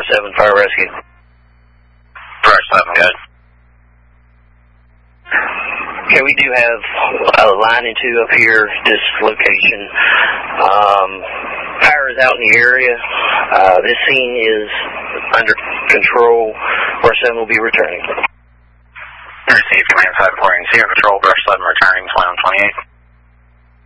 7 Fire Rescue. Brush 7, good. Okay, we do have a line and 2 up here, this location. Power is out in the area. This scene is under control. Brush 7 will be returning. Received, command 5 reporting 0 control, Brush 7 returning, 2128.